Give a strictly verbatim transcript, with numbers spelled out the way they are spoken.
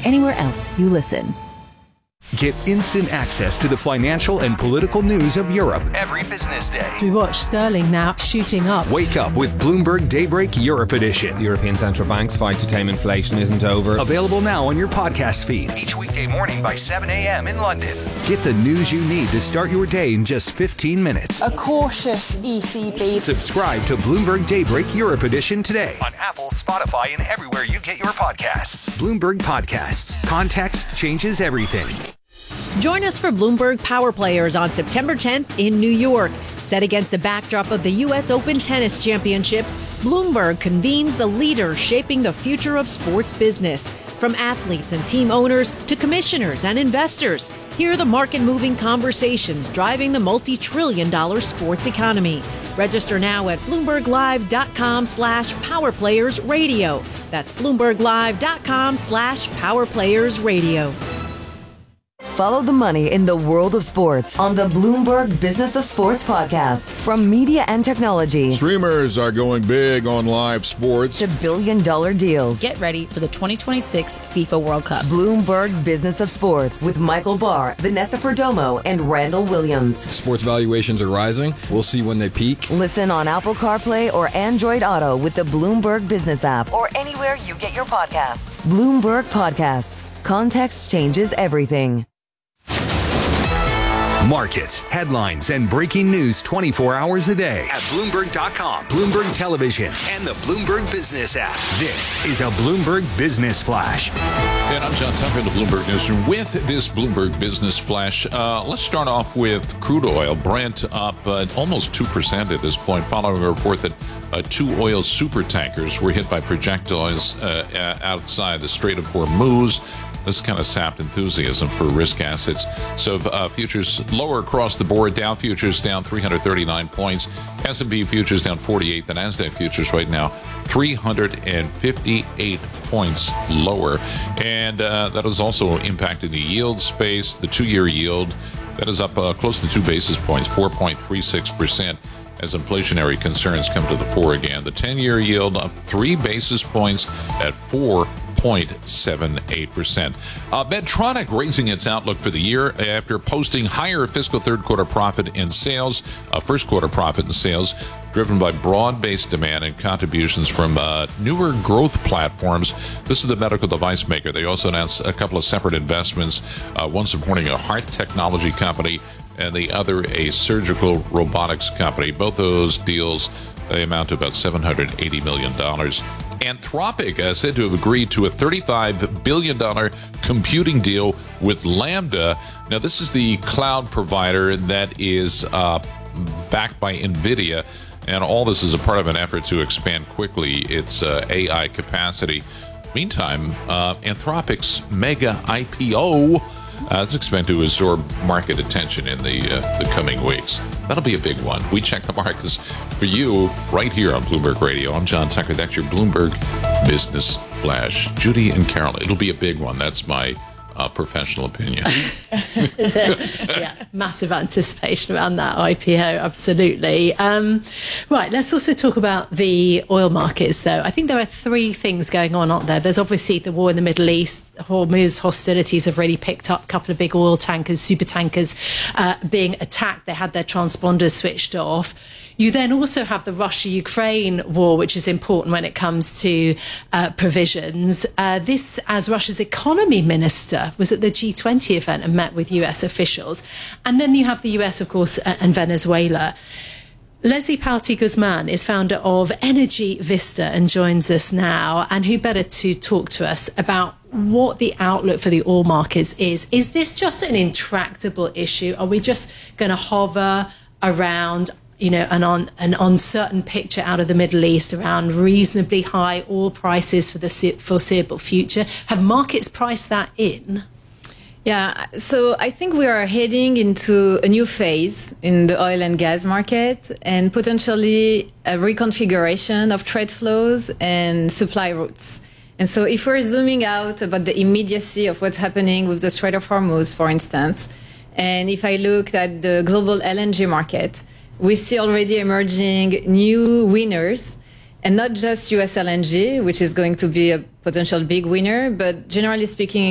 anywhere else you listen. Get instant access to the financial and political news of Europe every business day. We watch sterling now shooting up. Wake up with Bloomberg Daybreak Europe Edition. The European Central Bank's fight to tame inflation isn't over. Available now on your podcast feed each weekday morning by seven a.m. in London. Get the news you need to start your day in just fifteen minutes. A cautious E C B. Subscribe to Bloomberg Daybreak Europe Edition today on Apple, Spotify, and everywhere you get your podcasts. Bloomberg Podcasts. Context changes everything. Join us for Bloomberg Power Players on September tenth in New York. Set against the backdrop of the U S Open Tennis Championships, Bloomberg convenes the leaders shaping the future of sports business. From athletes and team owners to commissioners and investors, hear the market-moving conversations driving the multi-trillion dollar sports economy. Register now at bloomberglive.com slash powerplayersradio. That's bloomberglive.com slash powerplayersradio. Follow the money in the world of sports on the Bloomberg Business of Sports podcast. From media and technology. Streamers are going big on live sports. To billion dollar deals. Get ready for the twenty twenty-six FIFA World Cup. Bloomberg Business of Sports with Michael Barr, Vanessa Perdomo, and Randall Williams. Sports valuations are rising. We'll see when they peak. Listen on Apple CarPlay or Android Auto with the Bloomberg Business app or anywhere you get your podcasts. Bloomberg Podcasts. Context changes everything. Markets, headlines, and breaking news twenty-four hours a day at Bloomberg dot com, Bloomberg Television, and the Bloomberg Business app. This is a Bloomberg Business Flash. And I'm John Tucker in the Bloomberg Newsroom with this Bloomberg Business Flash. Uh, let's start off with crude oil. Brent up uh, almost two percent at this point, following a report that uh, two oil super tankers were hit by projectiles uh, outside the Strait of Hormuz. This kind of sapped enthusiasm for risk assets. So uh, futures lower across the board. Dow futures down three hundred thirty-nine points. S and P futures down forty-eight. The NASDAQ futures right now three hundred fifty-eight points lower. And uh, that is also impacting the yield space. The two-year yield, that is up uh, close to two basis points, four point three six percent. As inflationary concerns come to the fore again. The ten-year yield up three basis points at four point seven eight percent. Uh, Medtronic raising its outlook for the year after posting higher fiscal third quarter profit in sales, uh, first quarter profit in sales, driven by broad-based demand and contributions from uh, newer growth platforms. This is the medical device maker. They also announced a couple of separate investments, uh, one supporting a heart technology company and the other a surgical robotics company. Both those deals, they amount to about seven hundred eighty million dollars. Anthropic is said to have agreed to a thirty-five billion dollars computing deal with Lambda. Now, this is the cloud provider that is uh, backed by NVIDIA, and all this is a part of an effort to expand quickly its uh, A I capacity. Meantime, uh, Anthropic's mega I P O Uh, it's expected to absorb market attention in the uh, the coming weeks. That'll be a big one. We check the markets for you right here on Bloomberg Radio. I'm John Tucker. That's your Bloomberg Business Flash. Judy and Carol, it'll be a big one. That's my uh, professional opinion. Is it? Yeah, massive anticipation around that I P O, absolutely. Um, right, let's also talk about the oil markets, though. I think there are three things going on, aren't there? There's obviously the war in the Middle East. Hormuz hostilities have really picked up. A couple of big oil tankers, super tankers, uh, being attacked. They had their transponders switched off. You then also have the Russia-Ukraine war, which is important when it comes to uh, provisions. Uh, this, as Russia's economy minister, was at the G twenty event and met with U S officials. And then you have the U S, of course, uh, and Venezuela. Leslie Palti Guzman is founder of Energy Vista and joins us now. And who better to talk to us about what the outlook for the oil markets is? Is this just an intractable issue? Are we just going to hover around, you know, an, on, an uncertain picture out of the Middle East around reasonably high oil prices for the foreseeable future? Have markets priced that in? Yeah, so I think we are heading into a new phase in the oil and gas market and potentially a reconfiguration of trade flows and supply routes. And so if we're zooming out about the immediacy of what's happening with the Strait of Hormuz, for instance, and if I look at the global L N G market, we see already emerging new winners, and not just U S L N G, which is going to be a potential big winner, but generally speaking,